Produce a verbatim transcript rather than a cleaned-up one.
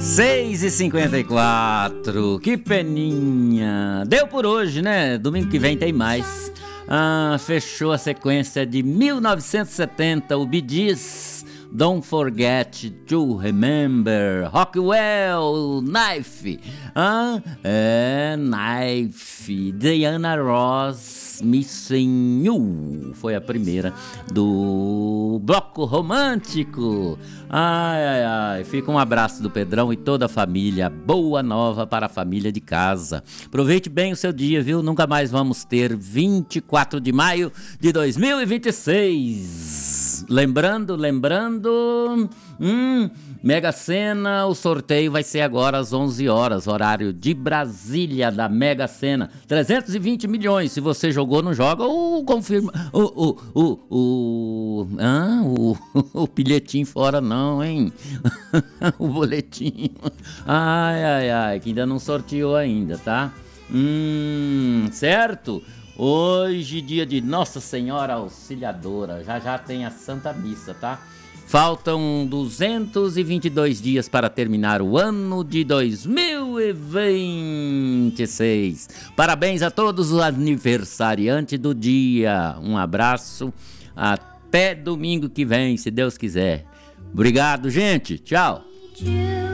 seis e cinquenta e quatro, que peninha. Deu por hoje, né? Domingo que vem tem mais. Ah, fechou a sequência de mil novecentos e setenta, o Bee Gees, Don't Forget to Remember, Rockwell, Knife, ah, é, Knife, Diana Ross, Missing You, foi a primeira do bloco romântico. Ai, ai, ai, fica um abraço do Pedrão e toda a família, boa nova para a família de casa. Aproveite bem o seu dia, viu? Nunca mais vamos ter vinte e quatro de maio de dois mil e vinte e seis. Lembrando, lembrando, hum, Mega Sena, o sorteio vai ser agora às onze horas, horário de Brasília da Mega Sena. trezentos e vinte milhões, se você jogou, não joga, ou confirma, o, o, o, o, ah, o, o bilhetinho fora não, hein? O boletim. Ai, ai, ai, que ainda não sorteou ainda, tá? Hum, certo? Hoje, dia de Nossa Senhora Auxiliadora, já já tem a Santa Missa, tá? Faltam duzentos e vinte e dois dias para terminar o ano de dois mil e vinte e seis. Parabéns a todos os aniversariantes do dia. Um abraço, até domingo que vem, se Deus quiser. Obrigado, gente. Tchau.